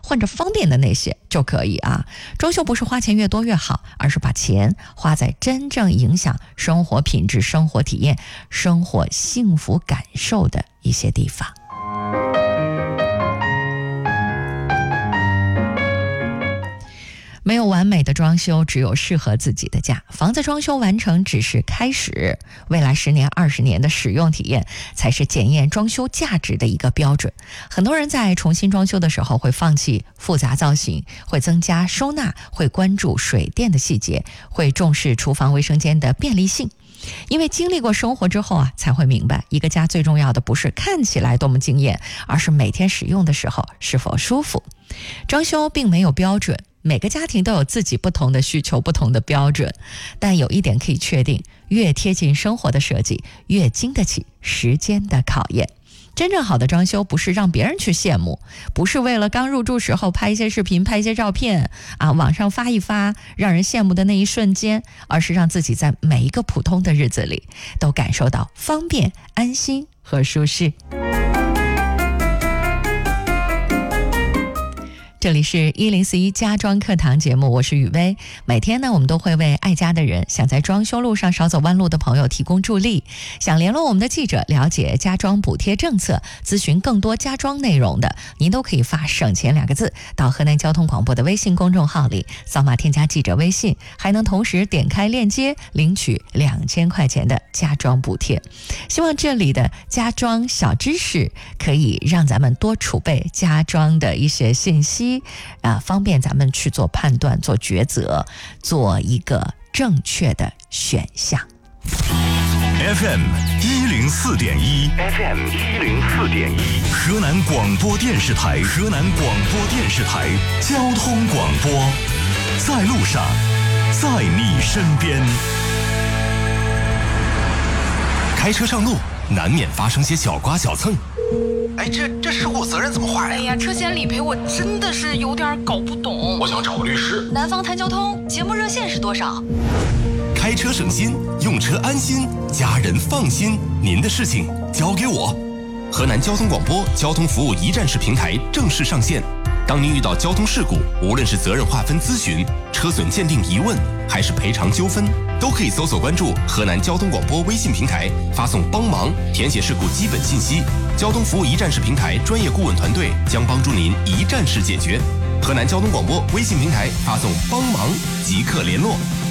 换着方便的那些就可以啊。装修不是花钱越多越好，而是把钱花在真正影响生活品质、生活体验、生活幸福感受的一些地方。没有完美的装修，只有适合自己的家。房子装修完成只是开始，未来10年、20年的使用体验才是检验装修价值的一个标准。很多人在重新装修的时候会放弃复杂造型，会增加收纳，会关注水电的细节，会重视厨房卫生间的便利性。因为经历过生活之后啊，才会明白，一个家最重要的不是看起来多么惊艳，而是每天使用的时候是否舒服。装修并没有标准，每个家庭都有自己不同的需求、不同的标准，但有一点可以确定，越贴近生活的设计，越经得起时间的考验。真正好的装修不是让别人去羡慕，不是为了刚入住时候拍一些视频、拍一些照片啊，网上发一发，让人羡慕的那一瞬间，而是让自己在每一个普通的日子里都感受到方便、安心和舒适。这里是1041家装课堂节目，我是雨薇。每天呢，我们都会为爱家的人、想在装修路上少走弯路的朋友提供助力。想联络我们的记者，了解家装补贴政策，咨询更多家装内容的，您都可以发省钱2个字到河南交通广播的微信公众号里，扫码添加记者微信，还能同时点开链接领取2000块钱的家装补贴。希望这里的家装小知识可以让咱们多储备家装的一些信息，方便咱们去做判断、做抉择，做一个正确的选项。 FM 104.1 FM 104.1河南广播电视台河南广播电视台交通广播，在路上，在你身边。开车上路难免发生些小刮小蹭， 哎，这事故责任怎么划呀？ 哎呀，车险理赔我真的是有点搞不懂。 我想找个律师。 南方谈交通节目热线是多少？ 开车省心，用车安心，家人放心，您的事情交给我。河南交通广播交通服务一站式平台正式上线。当您遇到交通事故，无论是责任划分咨询、车损鉴定疑问，还是赔偿纠纷，都可以搜索关注河南交通广播微信平台，发送帮忙，填写事故基本信息。交通服务一站式平台专业顾问团队将帮助您一站式解决。河南交通广播微信平台发送帮忙即刻联络。